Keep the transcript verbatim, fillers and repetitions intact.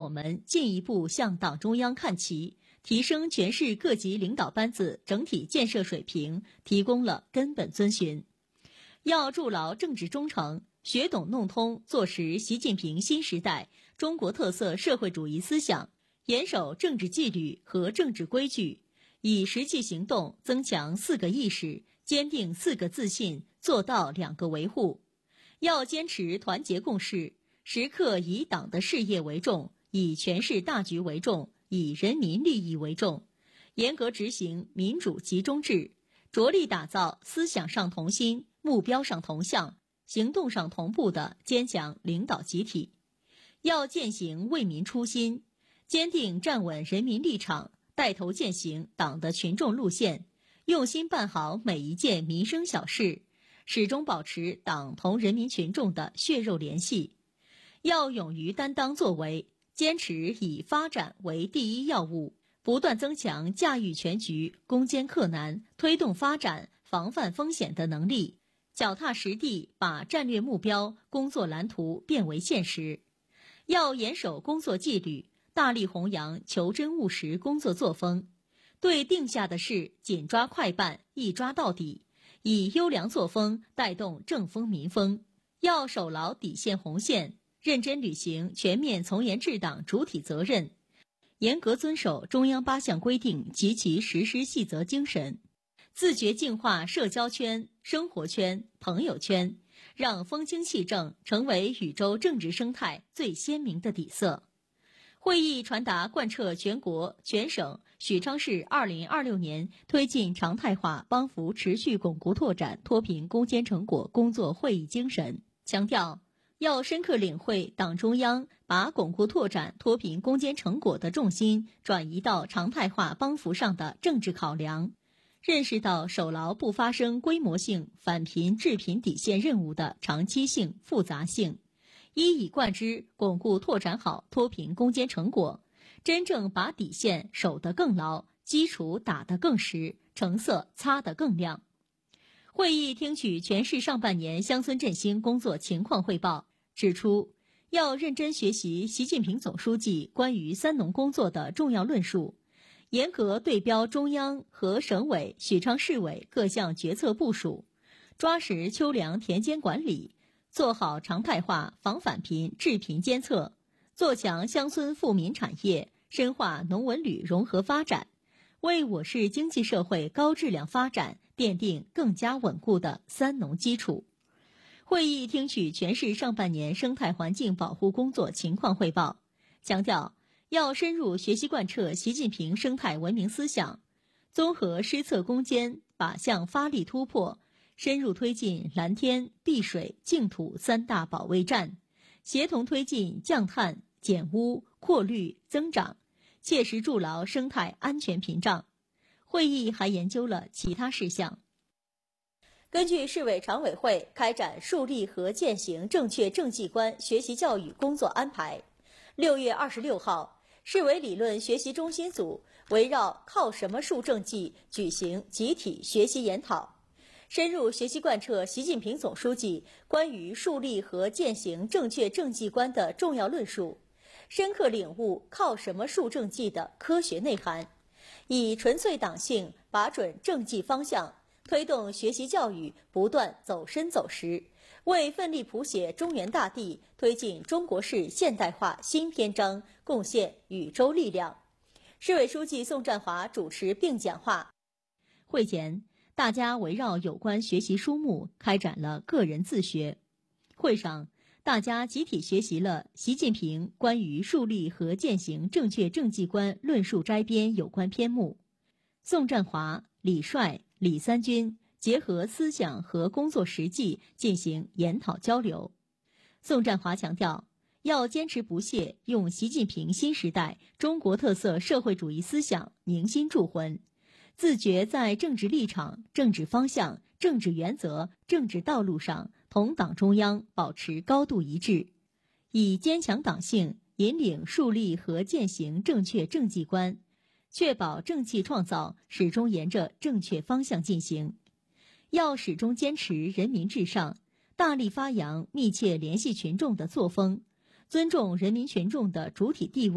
我们进一步向党中央看齐，提升全市各级领导班子整体建设水平提供了根本遵循。要筑牢政治忠诚，学懂弄通坐实习近平新时代中国特色社会主义思想，严守政治纪律和政治规矩，以实际行动增强四个意识，坚定四个自信，做到两个维护。要坚持团结共事，时刻以党的事业为重，以全市大局为重，以人民利益为重，严格执行民主集中制，着力打造思想上同心、目标上同向、行动上同步的坚强领导集体。要践行为民初心，坚定站稳人民立场，带头践行党的群众路线，用心办好每一件民生小事，始终保持党同人民群众的血肉联系。要勇于担当作为，坚持以发展为第一要务，不断增强驾驭全局、攻坚克难、推动发展、防范风险的能力，脚踏实地把战略目标、工作蓝图变为现实。要严守工作纪律，大力弘扬求真务实工作作风，对定下的事紧抓快办，一抓到底，以优良作风带动政风民风。要守牢底线红线，认真履行全面从严治党主体责任，严格遵守中央八项规定及其实施细则精神，自觉净化社交圈、生活圈、朋友圈，让风清气正成为禹州政治生态最鲜明的底色。会议传达贯彻全国、全省、许昌市二零二六年推进常态化帮扶持续巩固拓展脱贫攻坚成果工作会议精神，强调要深刻领会党中央把巩固拓展脱贫攻坚成果的重心转移到常态化帮扶上的政治考量，认识到守牢不发生规模性反贫治贫底线任务的长期性、复杂性，一以贯之巩固拓展好脱贫攻坚成果，真正把底线守得更牢，基础打得更实，成色擦得更亮。会议听取全市上半年乡村振兴工作情况汇报，指出要认真学习习近平总书记关于三农工作的重要论述，严格对标中央和省委、许昌市委各项决策部署，抓实秋粮田间管理，做好常态化防反贫治贫监测，做强乡村富民产业，深化农文旅融合发展，为我市经济社会高质量发展奠定更加稳固的三农基础。会议听取全市上半年生态环境保护工作情况汇报，强调要深入学习贯彻习近平生态文明思想，综合施策攻坚，靶向发力突破，深入推进蓝天、碧水、净土三大保卫战，协同推进降碳、减污、扩绿、增长，切实筑牢生态安全屏障。会议还研究了其他事项。根据市委常委会开展树立和践行正确政绩观学习教育工作安排，六月二十六号，市委理论学习中心组围绕靠什么树政绩举行集体学习研讨，深入学习贯彻习近平总书记关于树立和践行正确政绩观的重要论述，深刻领悟靠什么树政绩的科学内涵，以纯粹党性把准政绩方向，推动学习教育不断走深走实，为奋力谱写中原大地、推进中国式现代化新篇章贡献禹州力量。市委书记宋占华主持并讲话。会前，大家围绕有关学习书目开展了个人自学。会上，大家集体学习了习近平关于树立和践行正确政绩观论述摘编有关篇目。宋占华、李帅、李三军结合思想和工作实际进行研讨交流。宋占华强调，要坚持不懈用习近平新时代中国特色社会主义思想凝心铸魂，自觉在政治立场、政治方向、政治原则、政治道路上同党中央保持高度一致，以坚强党性引领树立和践行正确政绩观，确保政绩创造始终沿着正确方向进行。要始终坚持人民至上，大力发扬密切联系群众的作风，尊重人民群众的主体地位。